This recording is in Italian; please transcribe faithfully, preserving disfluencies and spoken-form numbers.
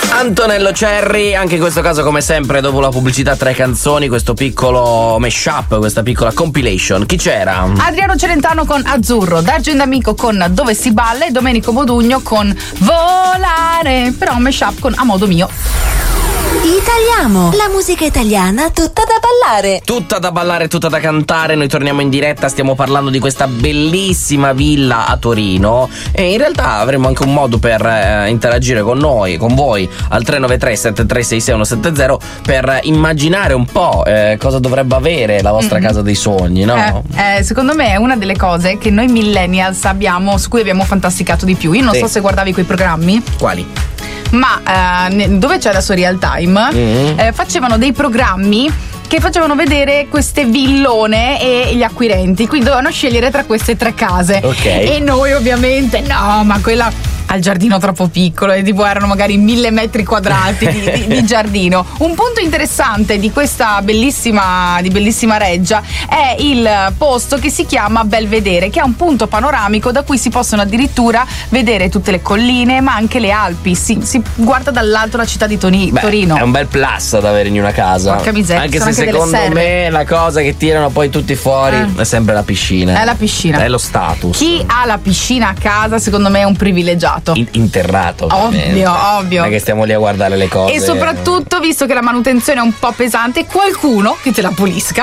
Antonello Cerri, anche in questo caso come sempre dopo la pubblicità tre canzoni, questo piccolo mashup, questa piccola compilation. Chi c'era? Adriano Celentano con Azzurro, Daggio Indamico con Dove si balla e Domenico Modugno con Volare, però un mashup con A modo mio. Italiamo, la musica italiana tutta da ballare. Tutta da ballare, tutta da cantare. Noi torniamo in diretta, stiamo parlando di questa bellissima villa a Torino e in realtà avremo anche un modo per eh, interagire con noi, con voi al tre nove tre sette tre sei sei uno sette zero per immaginare un po' eh, cosa dovrebbe avere la vostra mm-hmm. casa dei sogni, no? Eh, eh, secondo me è una delle cose che noi millennials abbiamo, su cui abbiamo fantasticato di più. Io non sì. so se guardavi quei programmi. Quali? Ma eh, dove c'è adesso Real Time mm-hmm. eh, facevano dei programmi che facevano vedere queste villone e gli acquirenti, quindi dovevano scegliere tra queste tre case. Okay. E noi ovviamente no, ma quella al giardino troppo piccolo, e tipo erano magari mille metri quadrati di, di, di giardino. Un punto interessante di questa bellissima di bellissima reggia è il posto che si chiama Belvedere, che è un punto panoramico da cui si possono addirittura vedere tutte le colline ma anche le Alpi. Si, si guarda dall'alto la città di Toni, Beh, Torino. È un bel plus ad avere in una casa. Porca miseria, anche se anche secondo me la cosa che tirano poi tutti fuori eh. è sempre la piscina. È la piscina. È lo status. Chi ha la piscina a casa secondo me è un privilegiato. In- interrato ovvio, ovvio. Non è che stiamo lì a guardare le cose. E soprattutto, visto che la manutenzione è un po' pesante, qualcuno che te la pulisca.